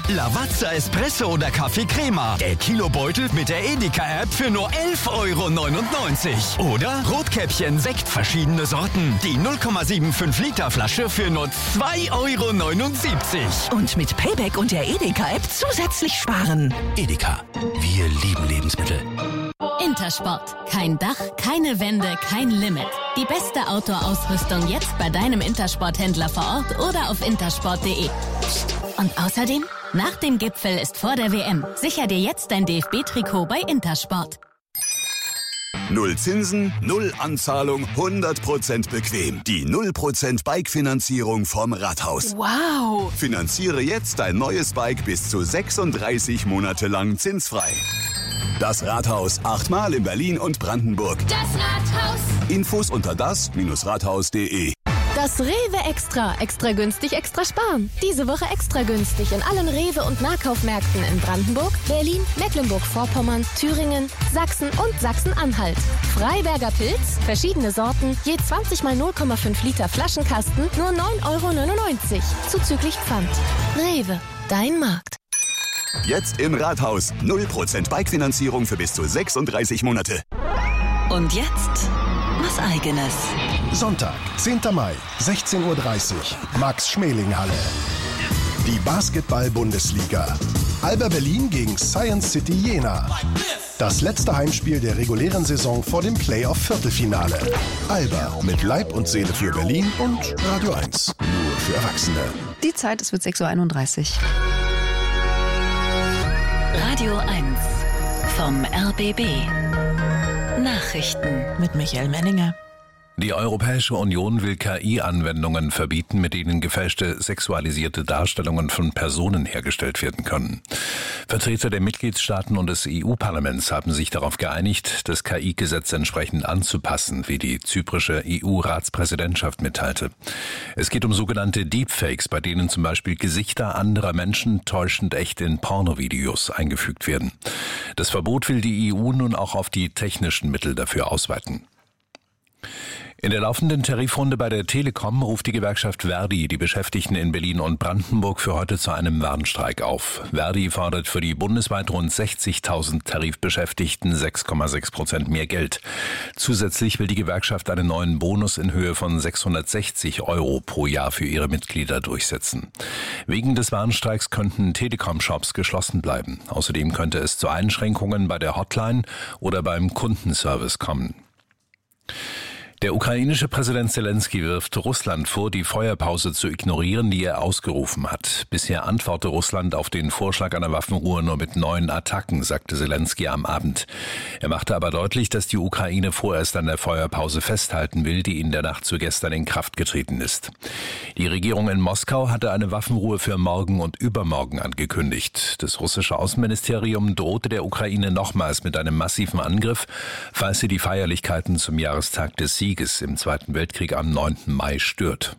Lavazza Espresso oder Kaffee Crema. Der Kilobeutel mit der Edeka-App für nur 11,99 €. Oder Rotkäppchen Sekt verschiedene Sorten. Die 0,75 Liter Flasche für nur 2,79 €. Und mit Payback und der Edeka-App zusätzlich sparen. Edeka, wir lieben Lebensmittel. Intersport. Kein Dach, keine Wände, kein Limit. Die beste Outdoor-Ausrüstung jetzt bei deinem Intersport-Händler vor Ort oder auf intersport.de. Und außerdem, nach dem Gipfel ist vor der WM. Sicher dir jetzt dein DFB-Trikot bei Intersport. Null Zinsen, null Anzahlung, 100% bequem. Die 0% Bike-Finanzierung vom Rathaus. Wow! Finanziere jetzt dein neues Bike bis zu 36 Monate lang zinsfrei. Das Rathaus, 8-mal in Berlin und Brandenburg. Das Rathaus. Infos unter das-rathaus.de. Das Rewe Extra. Extra günstig, extra sparen. Diese Woche extra günstig in allen Rewe- und Nahkaufmärkten in Brandenburg, Berlin, Mecklenburg-Vorpommern, Thüringen, Sachsen und Sachsen-Anhalt. Freiberger Pilz, verschiedene Sorten, je 20 mal 0,5 Liter Flaschenkasten, nur 9,99 €. Zuzüglich Pfand. Rewe, dein Markt. Jetzt im Rathaus. 0% Bike-Finanzierung für bis zu 36 Monate. Und jetzt was Eigenes. Sonntag, 10. Mai, 16:30 Uhr, Max-Schmeling-Halle. Die Basketball-Bundesliga. Alba Berlin gegen Science City Jena. Das letzte Heimspiel der regulären Saison vor dem Playoff-Viertelfinale. Alba mit Leib und Seele für Berlin und Radio 1. Nur für Erwachsene. Die Zeit, es wird 6:31 Uhr. Radio 1 vom RBB. Nachrichten Mit Michael Menninger. Die Europäische Union will KI-Anwendungen verbieten, mit denen gefälschte sexualisierte Darstellungen von Personen hergestellt werden können. Vertreter der Mitgliedstaaten und des EU-Parlaments haben sich darauf geeinigt, das KI-Gesetz entsprechend anzupassen, wie die zyprische EU-Ratspräsidentschaft mitteilte. Es geht um sogenannte Deepfakes, bei denen zum Beispiel Gesichter anderer Menschen täuschend echt in Pornovideos eingefügt werden. Das Verbot will die EU nun auch auf die technischen Mittel dafür ausweiten. In der laufenden Tarifrunde bei der Telekom ruft die Gewerkschaft Verdi die Beschäftigten in Berlin und Brandenburg für heute zu einem Warnstreik auf. Verdi fordert für die bundesweit rund 60.000 Tarifbeschäftigten 6,6% mehr Geld. Zusätzlich will die Gewerkschaft einen neuen Bonus in Höhe von 660 € pro Jahr für ihre Mitglieder durchsetzen. Wegen des Warnstreiks könnten Telekom-Shops geschlossen bleiben. Außerdem könnte es zu Einschränkungen bei der Hotline oder beim Kundenservice kommen. Der ukrainische Präsident Zelensky wirft Russland vor, die Feuerpause zu ignorieren, die er ausgerufen hat. Bisher antworte Russland auf den Vorschlag einer Waffenruhe nur mit 9 Attacken, sagte Zelensky am Abend. Er machte aber deutlich, dass die Ukraine vorerst an der Feuerpause festhalten will, die in der Nacht zu gestern in Kraft getreten ist. Die Regierung in Moskau hatte eine Waffenruhe für morgen und übermorgen angekündigt. Das russische Außenministerium drohte der Ukraine nochmals mit einem massiven Angriff, falls sie die Feierlichkeiten zum Jahrestag des Sieges im Zweiten Weltkrieg am 9. Mai stört.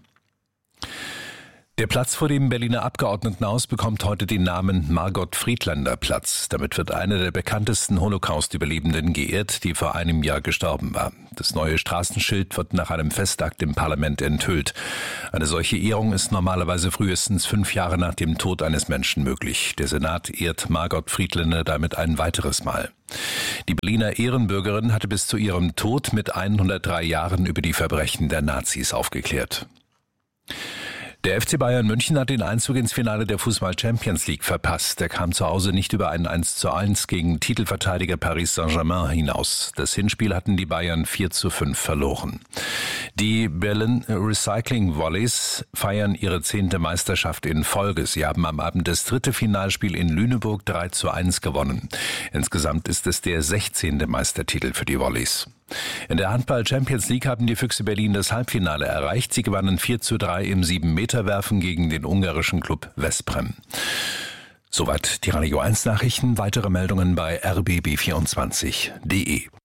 Der Platz vor dem Berliner Abgeordnetenhaus bekommt heute den Namen Margot-Friedländer-Platz. Damit wird eine der bekanntesten Holocaust-Überlebenden geehrt, die vor einem Jahr gestorben war. Das neue Straßenschild wird nach einem Festakt im Parlament enthüllt. Eine solche Ehrung ist normalerweise frühestens 5 Jahre nach dem Tod eines Menschen möglich. Der Senat ehrt Margot Friedländer damit ein weiteres Mal. Die Berliner Ehrenbürgerin hatte bis zu ihrem Tod mit 103 Jahren über die Verbrechen der Nazis aufgeklärt. Der FC Bayern München hat den Einzug ins Finale der Fußball-Champions League verpasst. Er kam zu Hause nicht über ein 1:1 gegen Titelverteidiger Paris Saint-Germain hinaus. Das Hinspiel hatten die Bayern 4:5 verloren. Die Berlin Recycling Volleys feiern ihre 10. Meisterschaft in Folge. Sie haben am Abend das 3. Finalspiel in Lüneburg 3:1 gewonnen. Insgesamt ist es der 16. Meistertitel für die Volleys. In der Handball-Champions League haben die Füchse Berlin das Halbfinale erreicht. Sie gewannen 4:3 im 7-Meter-Werfen gegen den ungarischen Klub Veszprém. Soweit die Radio 1 Nachrichten. Weitere Meldungen bei rbb24.de.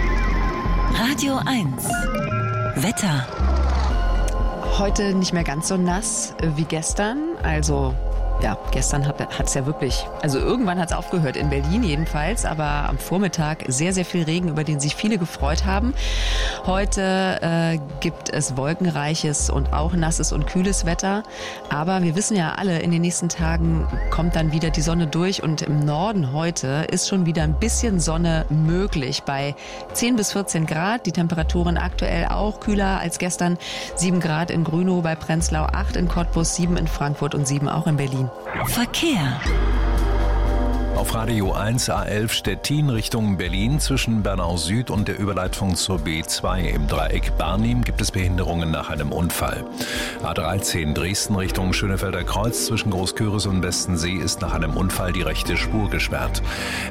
Radio 1 Wetter. Heute nicht mehr ganz so nass wie gestern, also Ja, gestern hat es ja wirklich, also irgendwann hat es aufgehört, in Berlin jedenfalls, aber am Vormittag sehr, sehr viel Regen, über den sich viele gefreut haben. Heute gibt es wolkenreiches und auch nasses und kühles Wetter, aber wir wissen ja alle, in den nächsten Tagen kommt dann wieder die Sonne durch und im Norden heute ist schon wieder ein bisschen Sonne möglich bei 10 bis 14 Grad, die Temperaturen aktuell auch kühler als gestern, 7 Grad in Grünow, bei Prenzlau 8 in Cottbus, 7 in Frankfurt und 7 auch in Berlin. Verkehr. Auf Radio 1 A11 Stettin Richtung Berlin zwischen Bernau Süd und der Überleitung zur B2 im Dreieck Barnim gibt es Behinderungen nach einem Unfall. A13 Dresden Richtung Schönefelder Kreuz zwischen Großküritz und Westensee ist nach einem Unfall die rechte Spur gesperrt.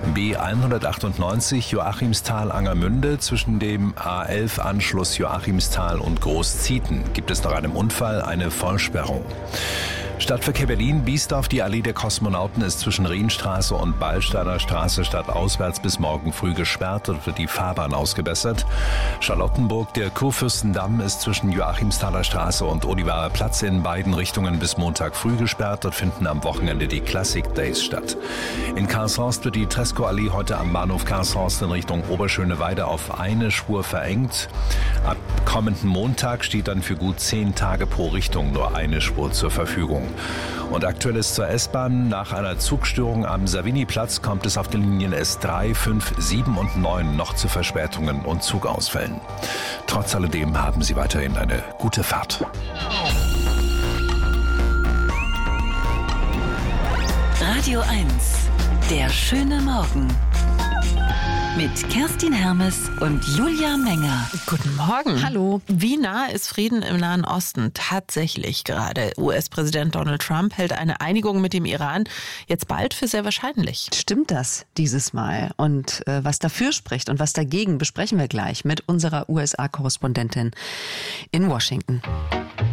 B198 Joachimsthal-Angermünde zwischen dem A11 Anschluss Joachimsthal und Großzieten gibt es nach einem Unfall eine Vollsperrung. Stadtverkehr Berlin, Biesdorf, die Allee der Kosmonauten ist zwischen Rienstraße und Ballsteiner Straße stadtauswärts bis morgen früh gesperrt und wird die Fahrbahn ausgebessert. Charlottenburg, der Kurfürstendamm ist zwischen Joachimsthaler Straße und Olivarer Platz in beiden Richtungen bis Montag früh gesperrt. Dort finden am Wochenende die Classic Days statt. In Karlshorst wird die Tresco-Allee heute am Bahnhof Karlshorst in Richtung Oberschöneweide auf eine Spur verengt. Ab kommenden Montag steht dann für gut 10 Tage pro Richtung nur eine Spur zur Verfügung. Und aktuelles zur S-Bahn. Nach einer Zugstörung am Savini-Platz kommt es auf den Linien S3, 5, 7 und 9 noch zu Verspätungen und Zugausfällen. Trotz alledem haben Sie weiterhin eine gute Fahrt. Radio 1, der schöne Morgen. Mit Kerstin Hermes und Julia Menger. Guten Morgen. Hallo. Wie nah ist Frieden im Nahen Osten tatsächlich gerade? US-Präsident Donald Trump hält eine Einigung mit dem Iran jetzt bald für sehr wahrscheinlich. Stimmt das dieses Mal? Und was dafür spricht und was dagegen, besprechen wir gleich mit unserer USA-Korrespondentin in Washington.